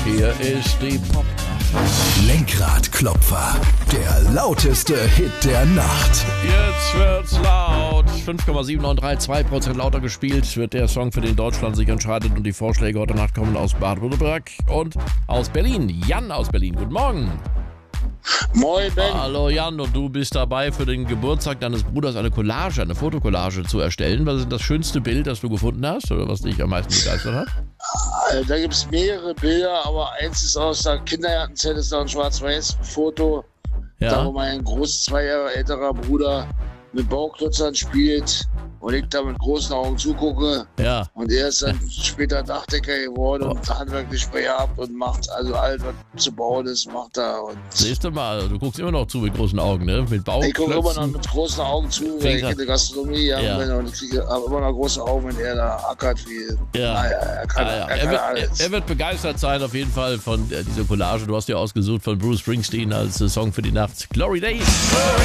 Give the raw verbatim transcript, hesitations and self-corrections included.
Hier ist die Popnacht. Lenkradklopfer, der lauteste Hit der Nacht. Jetzt wird's laut. fünf Komma sieben neun drei, zwei Prozent lauter gespielt wird der Song, für den Deutschland sich entscheidet. Und die Vorschläge heute Nacht kommen aus Baden-Württemberg und aus Berlin. Jan aus Berlin, guten Morgen. Moin, Ben. Hallo Jan, und du bist dabei, für den Geburtstag deines Bruders eine Collage, eine Fotokollage zu erstellen. Was ist das schönste Bild, das du gefunden hast oder was dich am meisten begeistert hat? Also, da gibt es mehrere Bilder, aber eins ist aus der Kindergartenzeit, ist da ein Schwarz-Weiß-Foto, Ja. da wo mein groß zwei Jahre älterer Bruder mit Bauklötzern spielt und ich da mit großen Augen zugucke. Ja. Und er ist dann später Dachdecker geworden und handwerklich begabt und macht also alles, was zu bauen ist, macht er. Und Siehst du mal, du guckst immer noch zu mit großen Augen, ne? Mit ich gucke immer noch Bauklötzen. mit großen Augen zu, weil Fängt ich an- in der Gastronomie ja. Ja. bin und ich kriege hab immer noch große Augen, wenn er da ackert wie. Ja. Naja, er kann, Ah, ja. er Er, kann wird, alles. er, er wird begeistert sein auf jeden Fall von äh, dieser Collage. Du hast ja ausgesucht von Bruce Springsteen als äh, Song für die Nacht. Glory Days.